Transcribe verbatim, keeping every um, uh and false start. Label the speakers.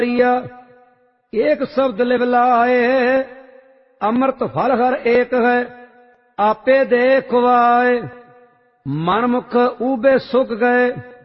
Speaker 1: एक शब्द लिव लाए, अमृत फल हर एक है, आपे दे खुआए। मन मुख ऊबे सुख गए,